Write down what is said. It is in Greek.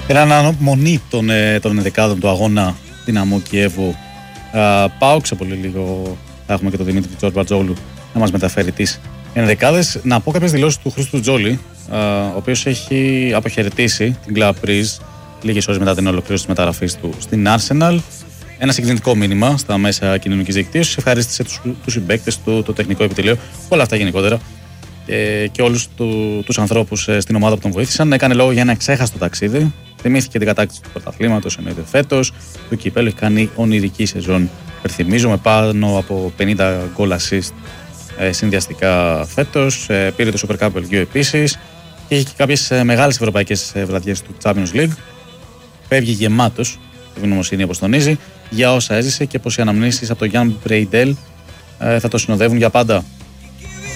Έναν αναμονή των ενδεκάδων του αγώνα Δυναμό Κιέβου. Πάω πολύ λίγο. Θα έχουμε και τον Δημήτρη Τζορμπατζόγλου να μας μεταφέρει τις ενδεκάδες. Να πω κάποιες δηλώσεις του Χρήστου Τζόλη, ο οποίος έχει αποχαιρετήσει την Club Brugge λίγες ώρες μετά την ολοκλήρωση της μεταγραφής του στην Arsenal. Ένα συγκινητικό μήνυμα στα μέσα κοινωνικής δικτύωσης. Ευχαρίστησε τους συμπαίκτες του, το τεχνικό επιτελείο, όλα αυτά γενικότερα. Και όλους τους ανθρώπους στην ομάδα που τον βοήθησαν. Έκανε λόγο για ένα εξέχαστο ταξίδι. Θυμήθηκε την κατάκτηση του πρωταθλήματος εννοείται φέτος. Το κυπέλλο έχει κάνει ονειρική σεζόν. Υπενθυμίζω με πάνω από 50 goal assist συνδυαστικά φέτος. Πήρε το Super Cup Βελγίου επίσης. Και έχει και κάποιες μεγάλες ευρωπαϊκές βραδιές του Champions League. Φεύγει γεμάτος, ευγνωμοσύνη όπως τονίζει, για όσα έζησε και πως οι αναμνήσεις από τον Γιάνν Μπρέιντελ θα το συνοδεύουν για πάντα.